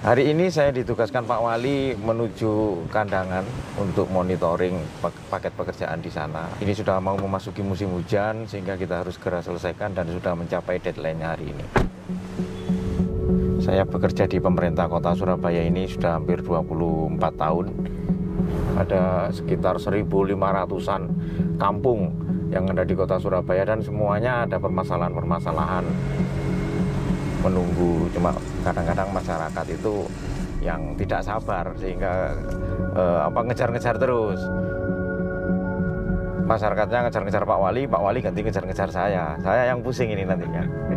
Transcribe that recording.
Hari ini saya ditugaskan Pak Wali menuju Kandangan untuk monitoring paket pekerjaan di sana. Ini sudah mau memasuki musim hujan sehingga kita harus segera selesaikan dan sudah mencapai deadline-nya hari ini. Saya bekerja di pemerintah kota Surabaya ini sudah hampir 24 tahun. Ada sekitar 1.500-an kampung yang ada di kota Surabaya dan semuanya ada permasalahan-permasalahan menunggu. Cuma kadang-kadang masyarakat itu yang tidak sabar sehingga ngejar-ngejar terus. Masyarakatnya ngejar-ngejar Pak Wali ganti ngejar-ngejar saya yang pusing ini nantinya.